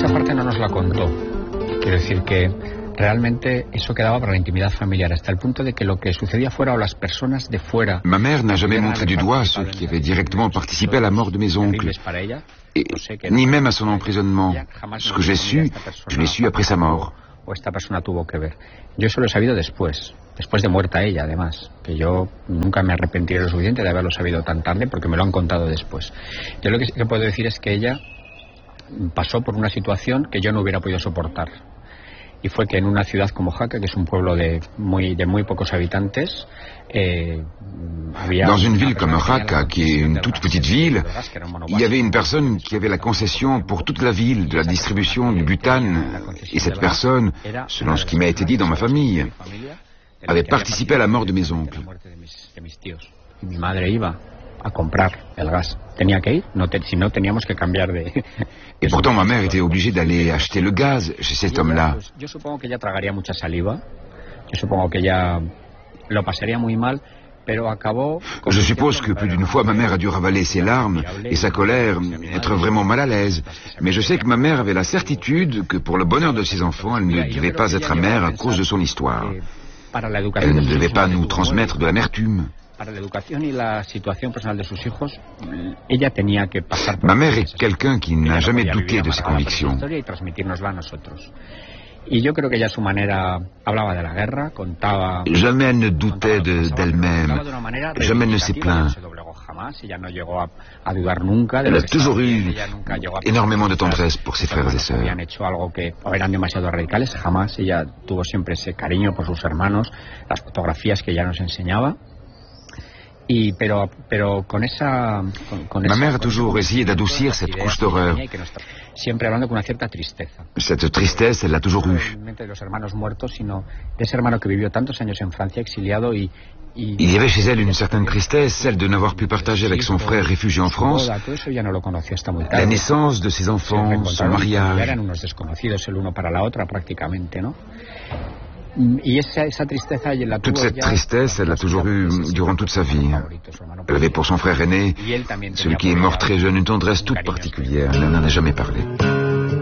parte no nos la contó. Quiero decir que realmente eso quedaba para la intimidad familiar, hasta el punto de que lo que sucedía fuera o las personas de fuera. Ma mère n'a jamais montré du doigt ceux qui avaient directement participé à la mort de mes oncles, et ni même à son emprisonnement. Ce que j'ai su, je l'ai su après sa mort. O esta persona tuvo que ver. Yo eso lo he sabido después de muerta ella, además, que yo nunca me arrepentiré lo suficiente de haberlo sabido tan tarde, porque me lo han contado después. Yo lo que sí que puedo decir es que ella pasó por una situación que yo no hubiera podido soportar. Y fue que en una ciudad como Jaca, que es un pueblo de muy pocos habitantes, dans une ville comme Jaca, qui est une toute petite ville, il y avait une personne qui avait la concession pour toute la ville de la distribution du butane, et cette personne, selon ce qui m'a été dit dans ma famille, avait participé à la mort de mes oncles. Mi madre iba a comprar el gas. Tenía que ir, si no teníamos que cambiar de... Et pourtant ma mère était obligée d'aller acheter le gaz chez cet homme-là. Yo supongo que ella tragaría mucha saliva, yo supongo que ella lo pasaría muy mal, pero acabó... Je suppose que plus d'une fois ma mère a dû ravaler ses larmes et sa colère, être vraiment mal à l'aise. Mais je sais que ma mère avait la certitude que pour le bonheur de ses enfants, elle ne devait pas être amère à cause de son histoire. Elle ne devait pas nous transmettre de l'amertume. Para la educación y la situación personal de sus hijos, ella tenía que pasar por... Ma mère est quelqu'un qui n'a jamais douté de ses convictions. Y transmitirnosla a nosotros. Y yo creo que ella a su manera hablaba de la guerra, contaba... Jamais elle ne doutait d'elle-même, jamais elle ne s'est plaint. Elle a toujours eu énormément de tendresse pour ses frères et sœurs. Habían hecho algo que eran demasiado radicales, jamás. Ella tuvo siempre ese cariño por sus hermanos, las fotografías que ella nos enseñaba. Pero con esa... Ma mère a toujours essayé d'adoucir cette couche d'horreur. Siempre hablando con una cierta tristeza. Cette tristesse, elle l'a toujours eue. De los hermanos muertos, sino de ese hermano que vivió tantos años en Francia, exiliado y... Il y avait chez elle une certaine tristesse, celle de n'avoir pu partager avec son frère réfugié en France la naissance de ses enfants, son mariage. Eran unos desconocidos el uno para la otra prácticamente, ¿no? Toute cette tristesse, elle l'a toujours eue durant toute sa vie. Elle avait pour son frère aîné, celui qui est mort très jeune, une tendresse toute particulière. Elle n'en a jamais parlé.